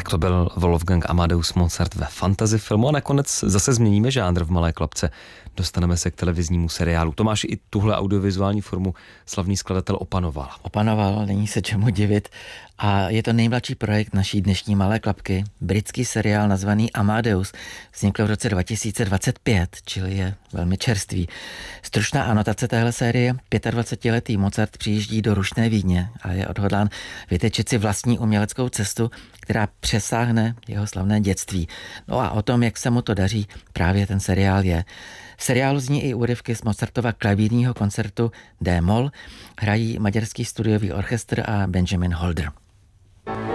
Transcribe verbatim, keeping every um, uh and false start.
Tak to byl Wolfgang Amadeus Mozart ve fantasy filmu a nakonec zase změníme žánr v Malé klapce. Dostaneme se k televiznímu seriálu. Tomáš, i tuhle audiovizuální formu slavný skladatel opanoval. Opanoval, není se čemu divit. A je to nejmladší projekt naší dnešní Malé klapky. Britský seriál nazvaný Amadeus vznikl v roce dva tisíce dvacet pět, čili je velmi čerstvý. Stručná anotace téhle série: dvacetipětiletý Mozart přijíždí do rušné Vídně a je odhodlán vytečit si vlastní uměleckou cestu, která přesáhne jeho slavné dětství. No a o tom, jak se mu to daří, právě ten seriál je. V seriálu zní i úryvky z Mozartova klavírního koncertu D-moll, hrají maďarský studiový orchestr a Benjamin Holder.